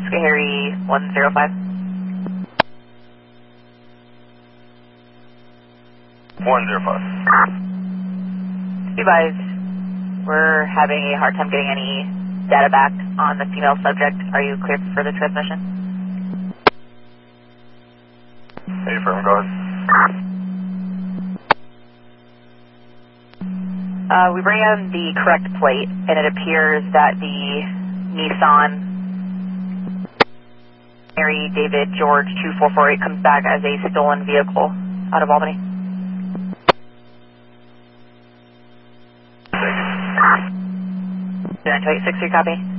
Harry 105. 105. Be advised, we're having a hard time getting any data back on the female subject. Are you cleared for the transmission? Hey, firm, go ahead. We bring in the correct plate, and it appears that the Nissan Mary David George 2448 comes back as a stolen vehicle out of Albany. 92863, copy.